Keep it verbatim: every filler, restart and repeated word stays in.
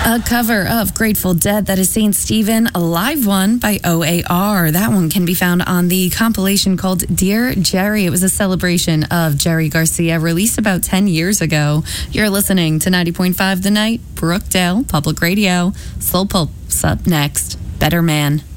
A cover of Grateful Dead, that is Saint Stephen, a live one by O A R. That one can be found on the compilation called Dear Jerry. It was a celebration of Jerry Garcia, released about ten years ago. You're listening to ninety point five The Night, Brookdale Public Radio. Soul Pulp's up next. Better Man.